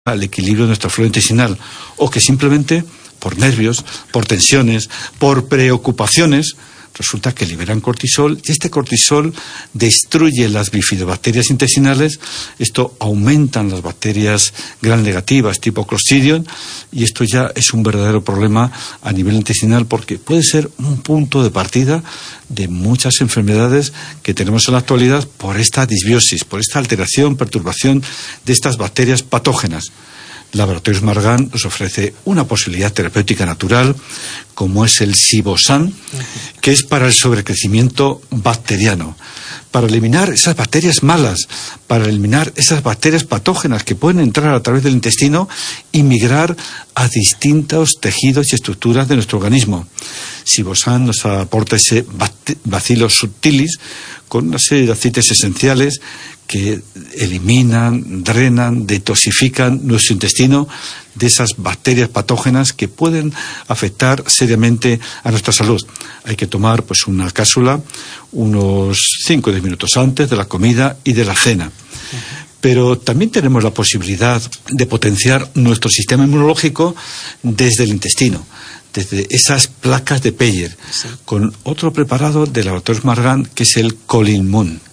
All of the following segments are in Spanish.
al equilibrio de nuestra flora intestinal, o que simplemente por nervios, por tensiones, por preocupaciones, resulta que liberan cortisol, y este cortisol destruye las bifidobacterias intestinales. Esto aumenta las bacterias gram negativas tipo Clostridium, y esto ya es un verdadero problema a nivel intestinal, porque puede ser un punto de partida de muchas enfermedades que tenemos en la actualidad por esta disbiosis, por esta alteración, perturbación de estas bacterias patógenas. Laboratorios Margan nos ofrece una posibilidad terapéutica natural, como es el Sibosan, que es para el sobrecrecimiento bacteriano, para eliminar esas bacterias malas, para eliminar esas bacterias patógenas que pueden entrar a través del intestino y migrar a distintos tejidos y estructuras de nuestro organismo. Sibosan nos aporta ese Bacillus subtilis con una serie de aceites esenciales que eliminan, drenan, detoxifican nuestro intestino de esas bacterias patógenas que pueden afectar seriamente a nuestra salud. Hay que tomar pues una cápsula unos 5 o 10 minutos antes de la comida y de la cena. Pero también tenemos la posibilidad de potenciar nuestro sistema inmunológico desde el intestino, desde esas placas de Peyer, con otro preparado de Laboratorios Margan, que es el Colinmun.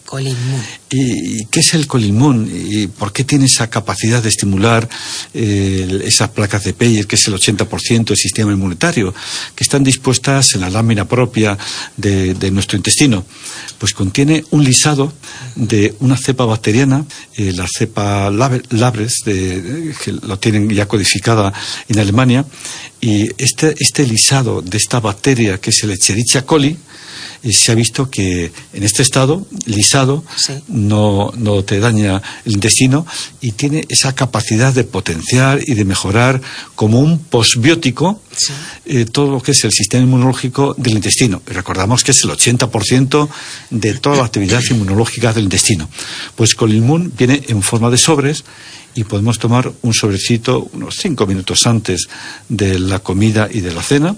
¿Y qué es el Colinmun? ¿Y por qué tiene esa capacidad de estimular esas placas de Peyer, que es el 80% del sistema inmunitario, que están dispuestas en la lámina propia de nuestro intestino? Pues contiene un lisado de una cepa bacteriana, la cepa Labres, que lo tienen ya codificada en Alemania, y este lisado de esta bacteria, que es el Escherichia coli, se ha visto que en este estado lisado no te daña el intestino y tiene esa capacidad de potenciar y de mejorar como un posbiótico todo lo que es el sistema inmunológico del intestino. Y recordamos que es el 80% de toda la actividad inmunológica del intestino. Pues Colinmun viene en forma de sobres y podemos tomar un sobrecito unos 5 minutos antes de la comida y de la cena.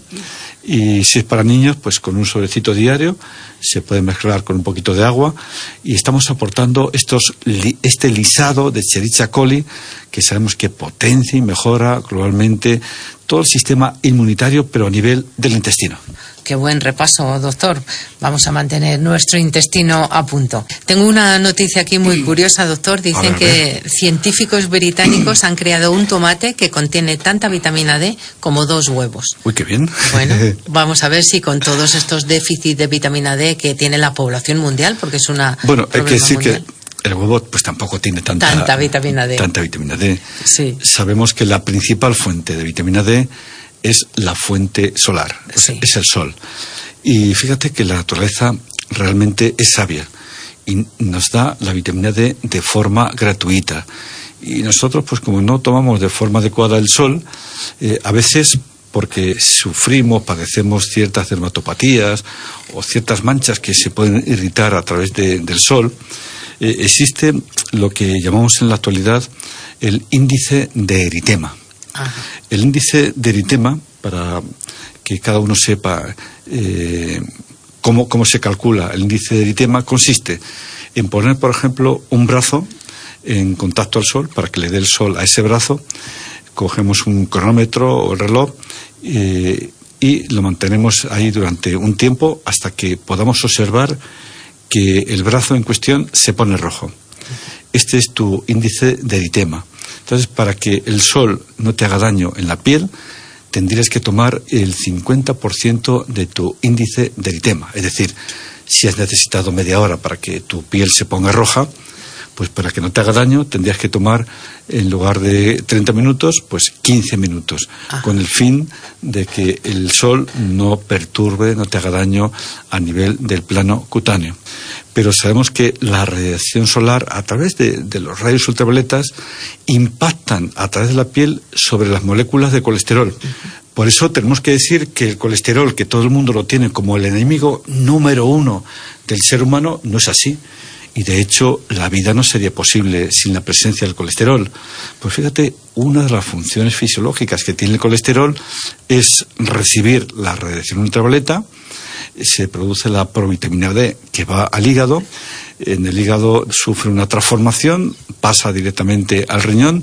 Y si es para niños, pues con un sobrecito diario, se puede mezclar con un poquito de agua, y estamos aportando este lisado de Escherichia coli, que sabemos que potencia y mejora globalmente todo el sistema inmunitario, pero a nivel del intestino. Qué buen repaso, doctor. Vamos a mantener nuestro intestino a punto. Tengo una noticia aquí muy curiosa, doctor. Dicen que científicos británicos han creado un tomate que contiene tanta vitamina D como 2 huevos. Uy, qué bien. Bueno, vamos a ver si con todos estos déficits de vitamina D que tiene la población mundial, porque es una hay que decir mundial, que el huevo pues tampoco tiene tanta vitamina D. Sí. Sabemos que la principal fuente de vitamina D es la fuente solar, es el sol. Y fíjate que la naturaleza realmente es sabia y nos da la vitamina D de forma gratuita. Y nosotros, pues como no tomamos de forma adecuada el sol, a veces porque sufrimos, padecemos ciertas dermatopatías o ciertas manchas que se pueden irritar a través del sol, existe lo que llamamos en la actualidad el índice de eritema. El índice de eritema, para que cada uno sepa cómo se calcula el índice de eritema, consiste en poner, por ejemplo, un brazo en contacto al sol, para que le dé el sol a ese brazo. Cogemos un cronómetro o el reloj y lo mantenemos ahí durante un tiempo hasta que podamos observar que el brazo en cuestión se pone rojo. Este es tu índice de eritema. Entonces, para que el sol no te haga daño en la piel, tendrías que tomar el 50% de tu índice de eritema. Es decir, si has necesitado media hora para que tu piel se ponga roja, pues para que no te haga daño tendrías que tomar, en lugar de 30 minutos, pues 15 minutos, con el fin de que el sol no perturbe, no te haga daño a nivel del plano cutáneo. Pero sabemos que la radiación solar, a través de los rayos ultravioletas, impactan a través de la piel sobre las moléculas de colesterol. Por eso tenemos que decir que el colesterol, que todo el mundo lo tiene como el enemigo número 1 del ser humano, no es así. Y de hecho la vida no sería posible sin la presencia del colesterol. Pues fíjate, una de las funciones fisiológicas que tiene el colesterol es recibir la radiación ultravioleta. Se produce la provitamina D que va al hígado. En el hígado sufre una transformación, pasa directamente al riñón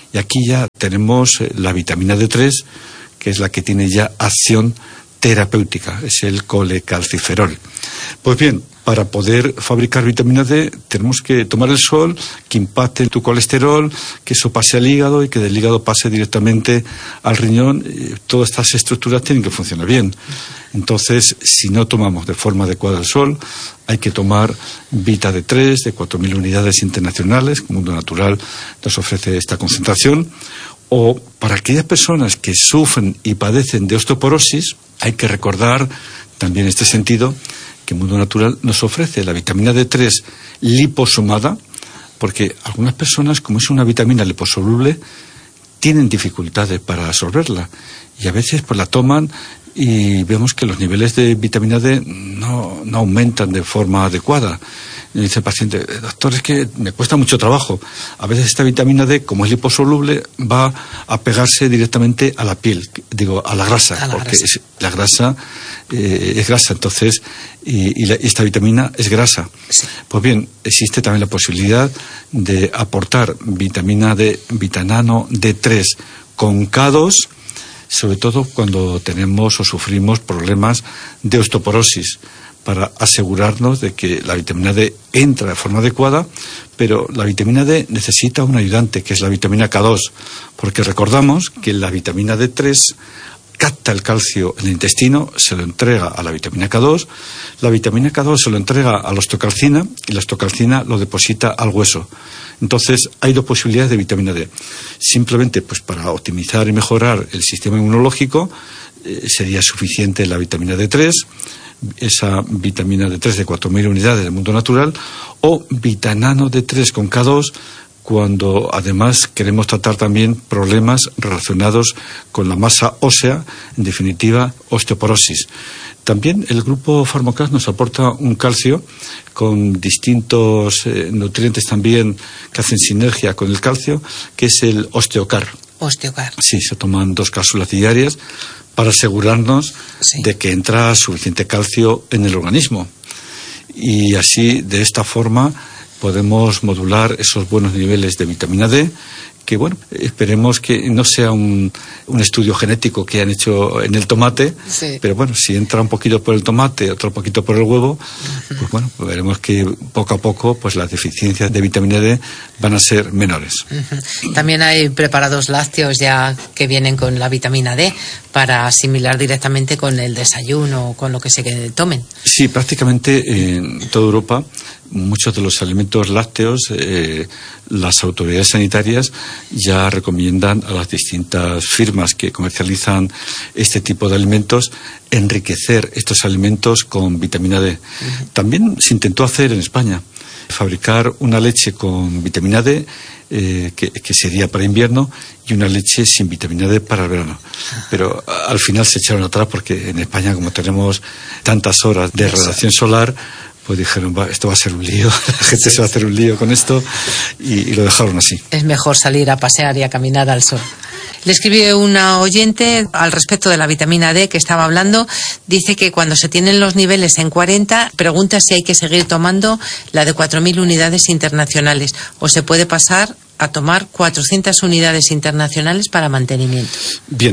Y aquí ya tenemos la vitamina D3, que es la que tiene ya acción terapéutica, es el colecalciferol. Pues bien, para poder fabricar vitamina D tenemos que tomar el sol, que impacte en tu colesterol, que eso pase al hígado y que del hígado pase directamente al riñón. Todas estas estructuras tienen que funcionar bien. Entonces, si no tomamos de forma adecuada el sol, hay que tomar Vita D3 de 4.000 unidades internacionales, que Mundo Natural nos ofrece esta concentración. O para aquellas personas que sufren y padecen de osteoporosis, hay que recordar también en este sentido que Mundo Natural nos ofrece la vitamina D3 liposomada, porque algunas personas, como es una vitamina liposoluble, tienen dificultades para absorberla y a veces pues la toman y vemos que los niveles de vitamina D no aumentan de forma adecuada. Y dice el paciente, doctor, es que me cuesta mucho trabajo. A veces esta vitamina D, como es liposoluble, va a pegarse directamente a la piel, a la grasa, porque la grasa es grasa, entonces, esta vitamina es grasa. Sí. Pues bien, existe también la posibilidad de aportar vitamina D, Vitanano D3 con K2, sobre todo cuando tenemos o sufrimos problemas de osteoporosis, para asegurarnos de que la vitamina D entra de forma adecuada, pero la vitamina D necesita un ayudante, que es la vitamina K2, porque recordamos que la vitamina D3 capta el calcio en el intestino, se lo entrega a la vitamina K2, la vitamina K2 se lo entrega a la osteocalcina y la osteocalcina lo deposita al hueso. Entonces, hay dos posibilidades de vitamina D. Simplemente, pues para optimizar y mejorar el sistema inmunológico, sería suficiente la vitamina D3, esa vitamina D3 de 4.000 unidades del Mundo Natural, o Vitanano D3 con K2, cuando además queremos tratar también problemas relacionados con la masa ósea, en definitiva, osteoporosis. También el grupo Pharmacas nos aporta un calcio con distintos nutrientes también que hacen sinergia con el calcio, que es el Osteocar. Osteocar. Sí, se toman 2 cápsulas diarias para asegurarnos de que entra suficiente calcio en el organismo. Y así, de esta forma, podemos modular esos buenos niveles de vitamina D, que bueno, esperemos que no sea un estudio genético que han hecho en el tomate, pero bueno, si entra un poquito por el tomate, otro poquito por el huevo, pues bueno, veremos que poco a poco pues las deficiencias de vitamina D van a ser menores. También hay preparados lácteos ya que vienen con la vitamina D para asimilar directamente con el desayuno o con lo que se tomen. Sí, prácticamente en toda Europa muchos de los alimentos lácteos, las autoridades sanitarias ya recomiendan a las distintas firmas que comercializan este tipo de alimentos enriquecer estos alimentos con vitamina D. También se intentó hacer en España, fabricar una leche con vitamina D que sería para invierno y una leche sin vitamina D para el verano. Pero al final se echaron atrás porque en España, como tenemos tantas horas de radiación solar, pues dijeron, esto va a ser un lío, la gente se va a hacer un lío con esto, y lo dejaron así. Es mejor salir a pasear y a caminar al sol. Le escribió una oyente al respecto de la vitamina D que estaba hablando. Dice que cuando se tienen los niveles en 40, pregunta si hay que seguir tomando la de 4.000 unidades internacionales o se puede pasar a tomar 400 unidades internacionales para mantenimiento. Bien,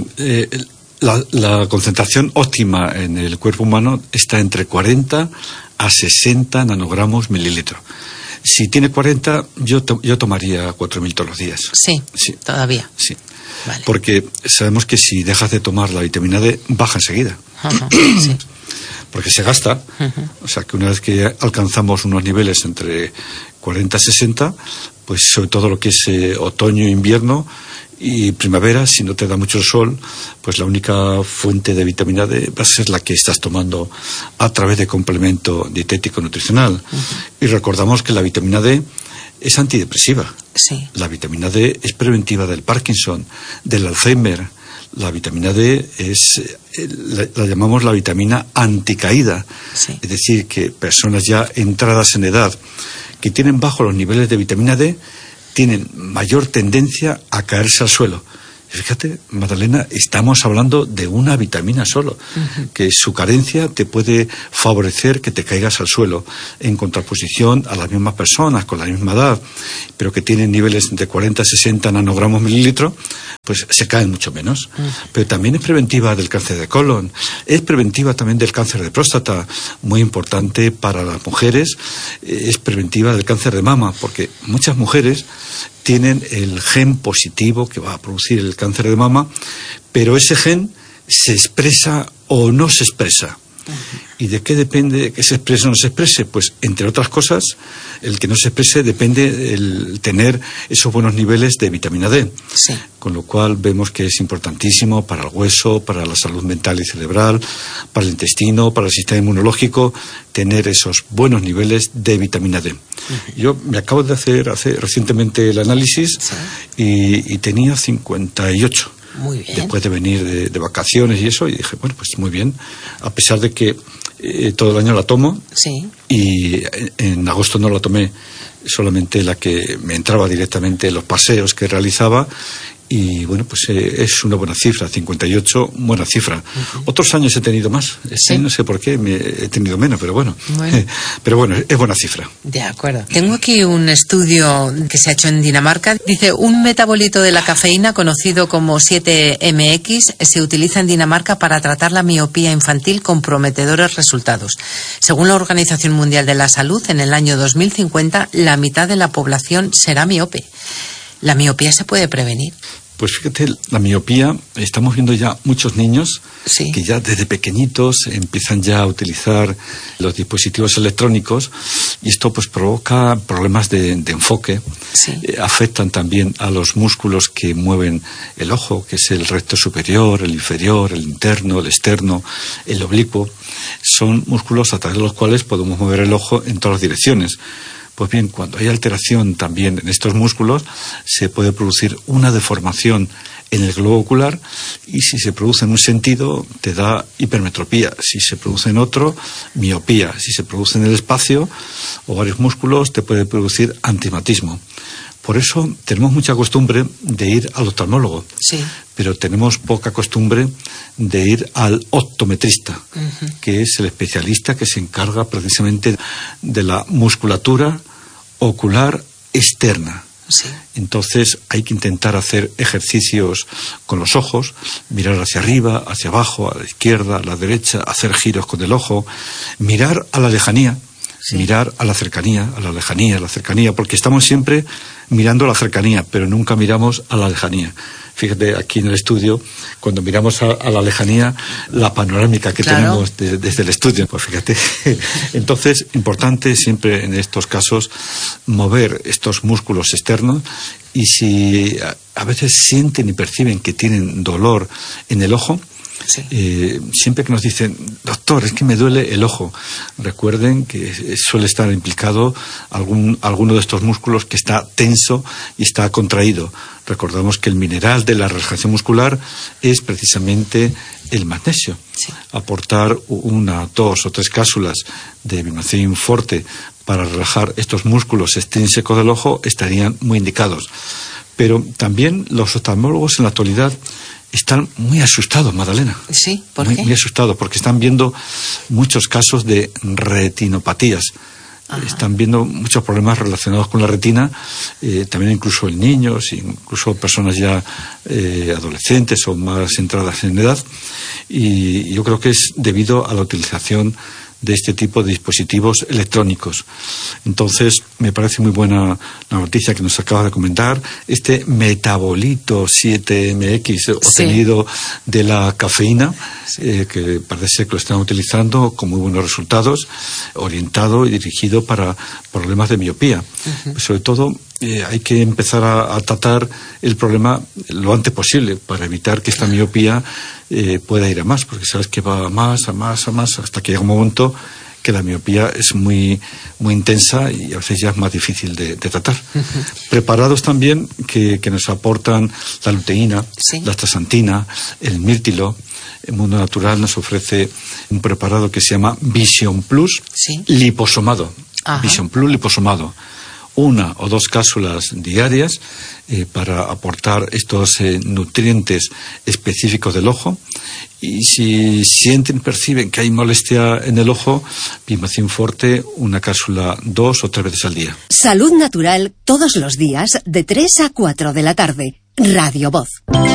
la concentración óptima en el cuerpo humano está entre 40 a 60 nanogramos mililitro. Si tiene 40, yo tomaría 4.000 todos los días. Sí, todavía. Sí. Vale. Porque sabemos que si dejas de tomar la vitamina D, baja enseguida. Sí. Porque se gasta. O sea, que una vez que alcanzamos unos niveles entre 40 y 60, pues sobre todo lo que es otoño, invierno y primavera, si no te da mucho el sol, pues la única fuente de vitamina D va a ser la que estás tomando a través de complemento dietético nutricional. Y recordamos que la vitamina D es antidepresiva. Sí. La vitamina D es preventiva del Parkinson, del Alzheimer. La vitamina D la llamamos la vitamina anticaída. Sí. Es decir, que personas ya entradas en edad que tienen bajos los niveles de vitamina D tienen mayor tendencia a caerse al suelo. Fíjate, Magdalena, estamos hablando de una vitamina solo, que su carencia te puede favorecer que te caigas al suelo, en contraposición a las mismas personas con la misma edad, pero que tienen niveles de 40 a 60 nanogramos mililitro, pues se caen mucho menos. Pero también es preventiva del cáncer de colon, es preventiva también del cáncer de próstata, muy importante para las mujeres, es preventiva del cáncer de mama, porque muchas mujeres tienen el gen positivo que va a producir el cáncer de mama, pero ese gen se expresa o no se expresa. ¿Y de qué depende que se exprese o no se exprese? Pues, entre otras cosas, el que no se exprese depende el tener esos buenos niveles de vitamina D. Sí. Con lo cual vemos que es importantísimo para el hueso, para la salud mental y cerebral, para el intestino, para el sistema inmunológico, tener esos buenos niveles de vitamina D. Yo me acabo de hacer recientemente el análisis y tenía 58. Muy bien. Después de venir de vacaciones y eso, y dije, bueno, pues muy bien, a pesar de que todo el año la tomo, y en agosto no la tomé, solamente la que me entraba directamente en los paseos que realizaba, y bueno, pues es una buena cifra, 58, buena cifra. Otros años he tenido más, no sé por qué he tenido menos, pero bueno. Pero bueno, es buena cifra. De acuerdo. Tengo aquí un estudio que se ha hecho en Dinamarca. Dice, un metabolito de la cafeína conocido como 7-MX se utiliza en Dinamarca para tratar la miopía infantil con prometedores resultados. Según la Organización Mundial de la Salud, en el año 2050 la mitad de la población será miope. ¿La miopía se puede prevenir? Pues fíjate, la miopía, estamos viendo ya muchos niños que ya desde pequeñitos empiezan ya a utilizar los dispositivos electrónicos, y esto pues provoca problemas de enfoque, afectan también a los músculos que mueven el ojo, que es el recto superior, el inferior, el interno, el externo, el oblicuo. Son músculos a través de los cuales podemos mover el ojo en todas las direcciones. Pues bien, cuando hay alteración también en estos músculos, se puede producir una deformación en el globo ocular, y si se produce en un sentido, te da hipermetropía. Si se produce en otro, miopía. Si se produce en el espacio o varios músculos, te puede producir astigmatismo. Por eso tenemos mucha costumbre de ir al oftalmólogo, pero tenemos poca costumbre de ir al optometrista, que es el especialista que se encarga precisamente de la musculatura ocular externa. Entonces hay que intentar hacer ejercicios con los ojos, mirar hacia arriba, hacia abajo, a la izquierda, a la derecha, hacer giros con el ojo, mirar a la lejanía, mirar a la cercanía, a la lejanía, a la cercanía, porque estamos siempre mirando a la cercanía, pero nunca miramos a la lejanía. Fíjate, aquí en el estudio, cuando miramos a la lejanía, la panorámica que tenemos desde el estudio, pues fíjate. Entonces, importante siempre en estos casos mover estos músculos externos, y si a veces sienten y perciben que tienen dolor en el ojo, siempre que nos dicen, doctor, es que me duele el ojo, recuerden que suele estar implicado alguno de estos músculos que está tenso y está contraído. Recordamos que el mineral de la relajación muscular es precisamente el magnesio. Aportar 1, 2 o 3 cápsulas de Vimacin Forte para relajar estos músculos extrínsecos del ojo estarían muy indicados. Pero también los oftalmólogos en la actualidad están muy asustados, Magdalena. Sí, ¿por qué? Muy asustados, porque están viendo muchos casos de retinopatías. Están viendo muchos problemas relacionados con la retina, también incluso en niños, incluso personas ya adolescentes o más entradas en edad. Y yo creo que es debido a la utilización de este tipo de dispositivos electrónicos. Entonces, me parece muy buena la noticia que nos acaba de comentar. Este metabolito 7-MX obtenido de la cafeína, que parece que lo están utilizando con muy buenos resultados, orientado y dirigido para problemas de miopía. Sobre todo, hay que empezar a tratar el problema lo antes posible para evitar que esta miopía pueda ir a más, porque sabes que va a más, hasta que llega un momento que la miopía es muy, muy intensa y a veces ya es más difícil de tratar. Preparados también que nos aportan la luteína, la astaxantina, el mirtilo. El Mundo Natural nos ofrece un preparado que se llama Vision Plus liposomado. Vision Plus liposomado. 1 o 2 cápsulas diarias para aportar estos nutrientes específicos del ojo. Y si perciben que hay molestia en el ojo, Bimacin Forte, una cápsula 2 o 3 veces al día. Salud Natural, todos los días, de 3 a 4 de la tarde. Radio Voz.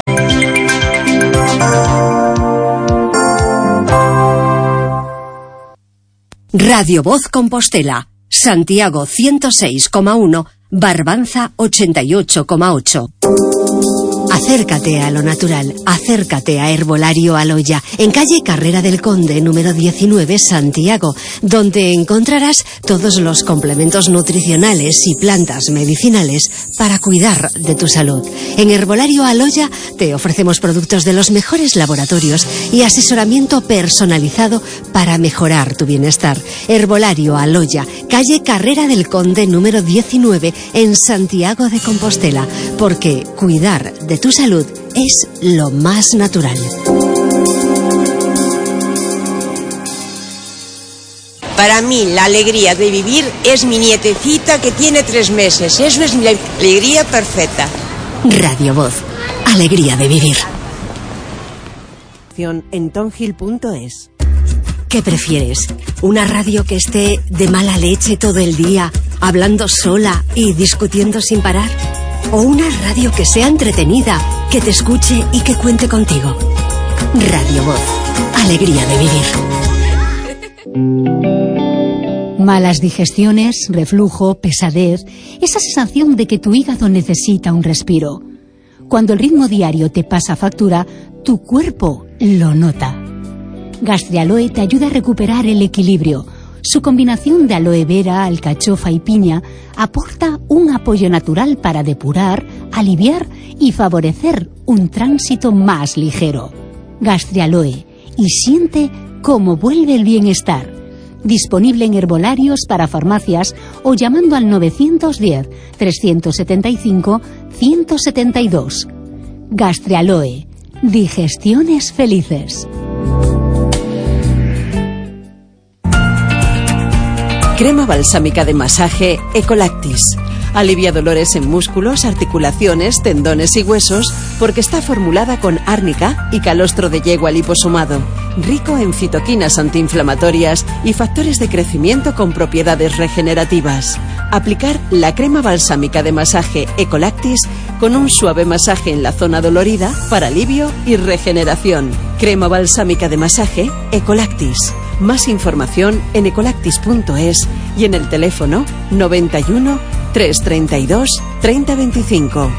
Radio Voz Compostela. Santiago 106,1, Barbanza 88,8. Acércate a lo natural, acércate a Herbolario Aloya, en calle Carrera del Conde, número 19, Santiago, donde encontrarás todos los complementos nutricionales y plantas medicinales para cuidar de tu salud. En Herbolario Aloya te ofrecemos productos de los mejores laboratorios y asesoramiento personalizado para mejorar tu bienestar. Herbolario Aloya, calle Carrera del Conde, número 19, en Santiago de Compostela, porque cuidar de tu salud es lo más natural. Para mí la alegría de vivir es mi nietecita que tiene 3 meses. Eso es mi alegría perfecta. Radio Voz, alegría de vivir. En tongil.es. ¿Qué prefieres? ¿Una radio que esté de mala leche todo el día, hablando sola y discutiendo sin parar? ¿O una radio que sea entretenida, que te escuche y que cuente contigo? Radio Voz, alegría de vivir. Malas digestiones, reflujo, pesadez, esa sensación de que tu hígado necesita un respiro. Cuando el ritmo diario te pasa factura, tu cuerpo lo nota. Gastrialoe te ayuda a recuperar el equilibrio. Su combinación de aloe vera, alcachofa y piña aporta un apoyo natural para depurar, aliviar y favorecer un tránsito más ligero. Gastrialoe, y siente cómo vuelve el bienestar. Disponible en herbolarios para farmacias o llamando al 910-375-172. Gastrialoe, digestiones felices. Crema balsámica de masaje Ecolactis. Alivia dolores en músculos, articulaciones, tendones y huesos porque está formulada con árnica y calostro de yegua liposomado. Rico en citoquinas antiinflamatorias y factores de crecimiento con propiedades regenerativas. Aplicar la crema balsámica de masaje Ecolactis con un suave masaje en la zona dolorida para alivio y regeneración. Crema balsámica de masaje Ecolactis. Más información en ecolactis.es y en el teléfono 91 332 3025.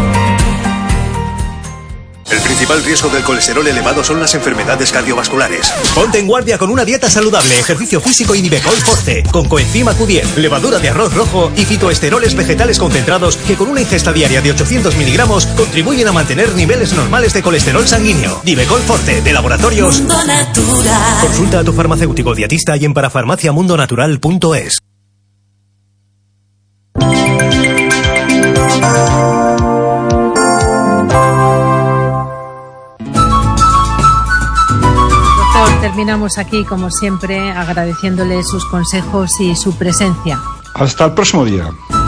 El principal riesgo del colesterol elevado son las enfermedades cardiovasculares. Ponte en guardia con una dieta saludable, ejercicio físico y Nivecol Forte, con coenzima Q10, levadura de arroz rojo y fitoesteroles vegetales concentrados que con una ingesta diaria de 800 miligramos contribuyen a mantener niveles normales de colesterol sanguíneo. Nivecol Forte, de Laboratorios Mundo Natural. Consulta a tu farmacéutico dietista y en parafarmaciamundonatural.es. Terminamos aquí, como siempre, agradeciéndole sus consejos y su presencia. Hasta el próximo día.